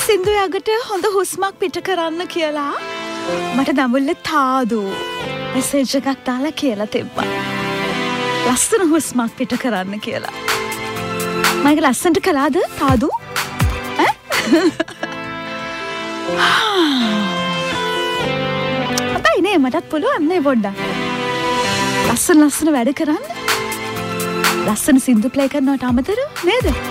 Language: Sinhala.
සින්දු යකට හොඳ හුස්මක් පිට කරන්න කියලා මට දඹුල්ල තාදු මෙසේජ් එකක් දාලා කියලා තිබ්බා. ලස්සන හුස්මක් පිට කරන්න කියලා. මම ඒක ලස්සනට කළාද තාදු? අපයි නේ මටත් පුළුවන් නේ පොඩ්ඩක්. ලස්සන වැඩ කරන්න. ලස්සන සින්දු ප්ලේ කරනවට අමතරව නේද?